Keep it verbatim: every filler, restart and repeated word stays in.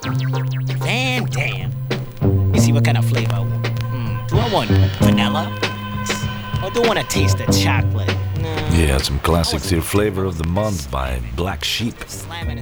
Van Dam. Let me see what kind of flavor I want. Hmm. Do I want vanilla? Or do I want to taste the chocolate? No. Yeah, some classics here. Flavor of the Month by Black Sheep. Slamming